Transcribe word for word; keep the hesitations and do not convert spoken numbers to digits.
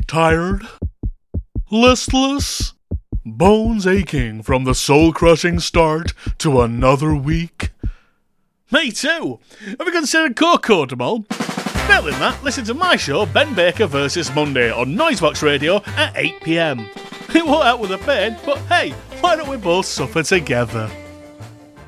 Tired? Listless? Bones aching from the soul-crushing start to another week? Me too! Have you considered Cocodamol? Failing that, listen to my show Ben Baker versus Monday on Noisebox Radio at eight p m. It won't help with the pain, but hey, why don't we both suffer together?